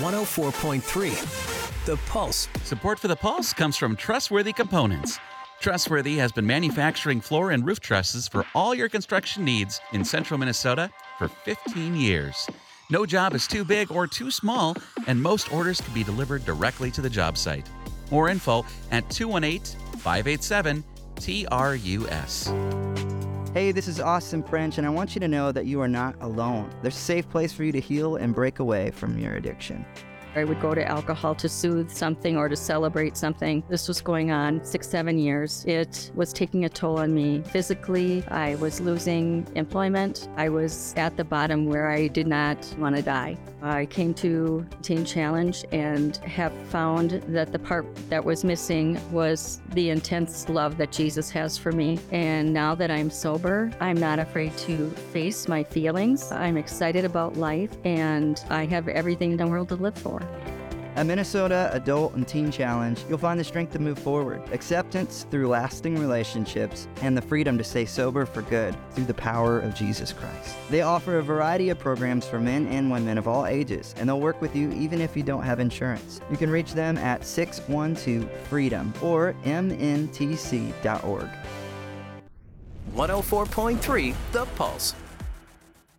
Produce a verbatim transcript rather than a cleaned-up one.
one oh four point three, The Pulse. Support for The Pulse comes from Trustworthy Components. Trustworthy has been manufacturing floor and roof trusses for all your construction needs in central Minnesota for fifteen years. No job is too big or too small, and most orders can be delivered directly to the job site. More info at two one eight, five eight seven, T R U S. Hey, this is Austin French, and I want you to know that you are not alone. There's a safe place for you to heal and break away from your addiction. I would go to alcohol to soothe something or to celebrate something. This was going on six, seven years. It was taking a toll on me physically. I was losing employment. I was at the bottom where I did not want to die. I came to Teen Challenge and have found that the part that was missing was the intense love that Jesus has for me. And now that I'm sober, I'm not afraid to face my feelings. I'm excited about life, and I have everything in the world to live for. At Minnesota Adult and Teen Challenge, you'll find the strength to move forward, acceptance through lasting relationships, and the freedom to stay sober for good through the power of Jesus Christ. They offer a variety of programs for men and women of all ages, and they'll work with you even if you don't have insurance. You can reach them at six one two freedom or m n t c dot org. one oh four point three, The Pulse.